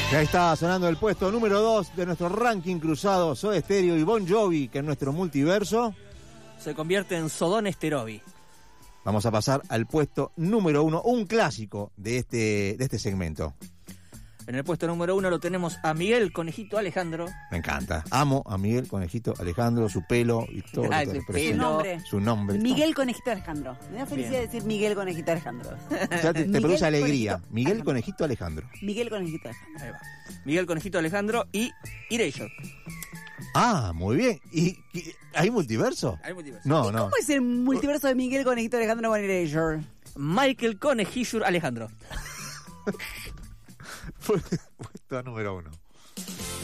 Ya está sonando el puesto número 2 de nuestro ranking cruzado, Soda Stereo y Bon Jovi, que en nuestro multiverso se convierte en Sodón Esterovi. Vamos a pasar al puesto número 1, un clásico de este segmento. En el puesto número 1 lo tenemos a Miguel Conejito Alejandro. Me encanta. Amo a Miguel Conejito Alejandro, su pelo y todo. Su nombre. Miguel Conejito Alejandro. Me da felicidad decir Miguel Conejito Alejandro. Ya te produce alegría. Miguel Conejito Alejandro. Miguel Conejito Alejandro. Ahí va. Miguel Conejito Alejandro y Erasure. Ah, muy bien. ¿Y hay multiverso? Hay multiverso. No. ¿Cómo es el multiverso de Miguel Conejito Alejandro con Erasure? Michael Conejillur Alejandro. Puesto número 1.